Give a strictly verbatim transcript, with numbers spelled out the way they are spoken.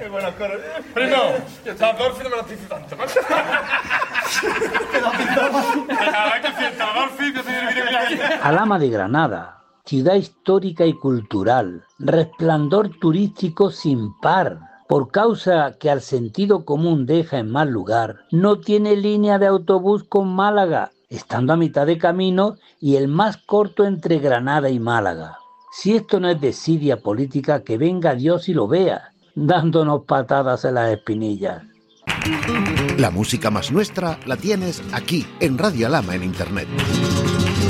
Qué buenas caras. Primo, Adolfi no me lo estoy citando, ¿vale? Alhama de Granada, ciudad histórica y cultural, resplandor turístico sin par. Por causa que al sentido común deja en mal lugar, no tiene línea de autobús con Málaga, estando a mitad de camino y el más corto entre Granada y Málaga. Si esto no es desidia política, que venga Dios y lo vea, dándonos patadas en las espinillas. La música más nuestra la tienes aquí, en Radio Alhama en Internet.